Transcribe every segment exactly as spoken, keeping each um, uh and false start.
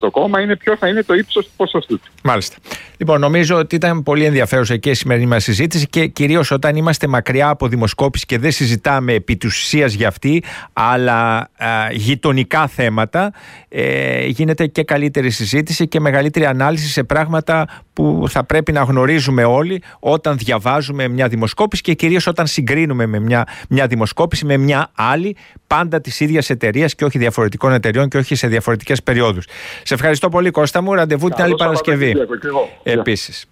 το κόμμα είναι ποιο θα είναι το ύψος του ποσοστού του. Μάλιστα. Λοιπόν, νομίζω ότι ήταν πολύ ενδιαφέρουσα και η σημερινή μας συζήτηση και κυρίως όταν είμαστε μακριά από δημοσκόπηση και δεν συζητάμε επί της ουσίας για αυτή, αλλά α, γειτονικά θέματα, ε, γίνεται και καλύτερη συζήτηση και μεγαλύτερη ανάλυση σε πράγματα που θα πρέπει να γνωρίζουμε όλοι όταν διαβάζουμε μια δημοσκόπηση και κυρίως όταν συγκρίνουμε με μια, μια δημοσκόπηση με μια άλλη, πάντα της ίδιας εταιρείας και όχι διαφορετικών εταιρεών και όχι σε διαφορετικές περιόδους. Σε ευχαριστώ πολύ, Κώστα μου. Ραντεβού την άλλη Παρασκευή. Επίσης.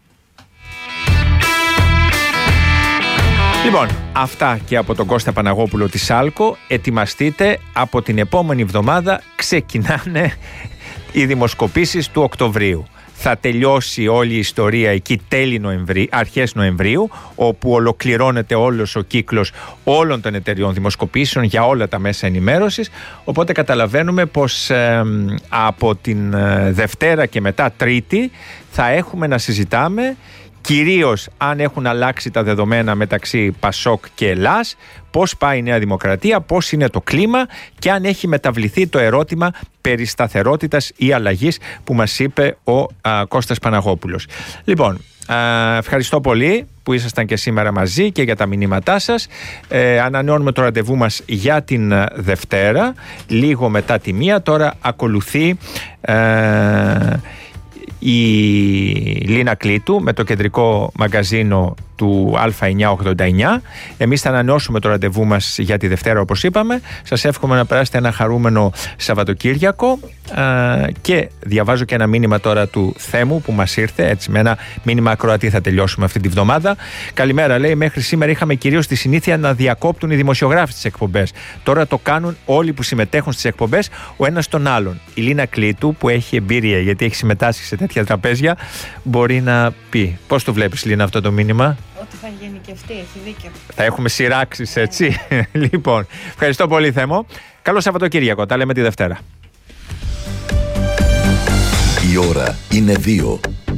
Λοιπόν, αυτά και από τον Κώστα Παναγόπουλο της Άλκο. Ετοιμαστείτε, από την επόμενη εβδομάδα ξεκινάνε οι δημοσκοπήσεις του Οκτωβρίου. Θα τελειώσει όλη η ιστορία εκεί τέλη Νοεμβρίου, αρχές Νοεμβρίου, όπου ολοκληρώνεται όλος ο κύκλος όλων των εταιριών δημοσκοπήσεων για όλα τα μέσα ενημέρωσης. Οπότε καταλαβαίνουμε πως ε, από την ε, Δευτέρα και μετά Τρίτη θα έχουμε να συζητάμε κυρίως αν έχουν αλλάξει τα δεδομένα μεταξύ Πασόκ και Ελλάς, πώς πάει η Νέα Δημοκρατία, πώς είναι το κλίμα και αν έχει μεταβληθεί το ερώτημα περί σταθερότητας ή αλλαγής που μας είπε ο α, Κώστας Παναγόπουλος. Λοιπόν, α, ευχαριστώ πολύ που ήσασταν και σήμερα μαζί και για τα μηνύματά σας. Ε, ανανεώνουμε το ραντεβού μας για την Δευτέρα, λίγο μετά τη μία. Τώρα ακολουθεί Ε, η Λίνα Κλήτου με το κεντρικό μαγκαζίνο του Α εννιακόσια ογδόντα εννιά. Εμείς θα ανανεώσουμε το ραντεβού μας για τη Δευτέρα, όπως είπαμε. Σας εύχομαι να περάσετε ένα χαρούμενο Σαββατοκύριακο α, και διαβάζω και ένα μήνυμα τώρα του Θέμου που μας ήρθε, έτσι με ένα μήνυμα ακροατή θα τελειώσουμε αυτή τη βδομάδα. Καλημέρα, λέει, μέχρι σήμερα είχαμε κυρίως τη συνήθεια να διακόπτουν οι δημοσιογράφοι στις εκπομπές. Τώρα το κάνουν όλοι που συμμετέχουν στις εκπομπές ο ένας τον άλλον. Η Λίνα Κλήτου, που έχει εμπειρία γιατί έχει συμμετάσχει σε τέτοια τραπέζια, μπορεί να πει. Πώς το βλέπεις, Λίνα, αυτό το μήνυμα? Ότι θα γενικευτεί, έχει δίκιο. Θα έχουμε σειράξεις, έτσι. Λοιπόν, ευχαριστώ πολύ, Θέμο. Καλό Σαββατοκύριακο. Τα λέμε τη Δευτέρα. Η ώρα είναι δύο.